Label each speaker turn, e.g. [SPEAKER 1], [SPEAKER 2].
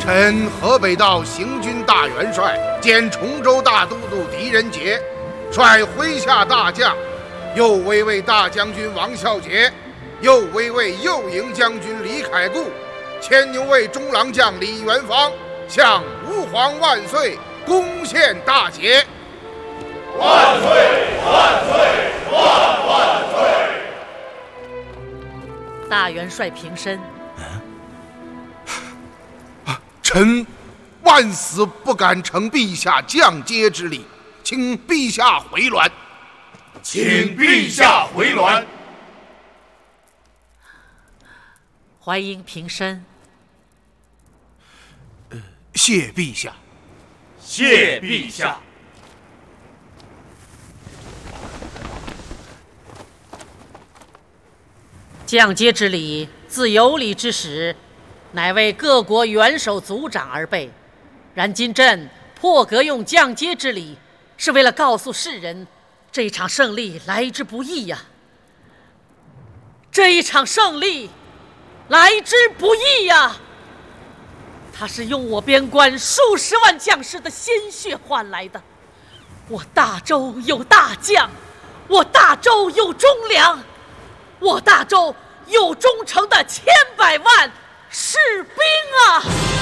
[SPEAKER 1] 臣河北道行军大元帅兼崇州大都督狄仁杰，率麾下大将右威卫大将军王孝杰、右威卫右营将军李凯固、牵牛卫中郎将李元芳，向吾皇万岁恭献大捷。
[SPEAKER 2] 万岁！万岁！万岁！
[SPEAKER 3] 大元帅平身。
[SPEAKER 1] 臣万死不敢承陛下降阶之礼，请陛下回銮。
[SPEAKER 2] 请陛下回銮。
[SPEAKER 3] 淮阴平身。
[SPEAKER 1] 谢陛下。
[SPEAKER 2] 谢陛下。
[SPEAKER 3] 降阶之礼，自有礼之始，乃为各国元首族长而备。然今朕破格用降阶之礼，是为了告诉世人，这一场胜利来之不易呀！这一场胜利来之不易呀！它是用我边关数十万将士的鲜血换来的。我大周有大将，我大周有忠良，我大周有忠诚的千百万士兵啊！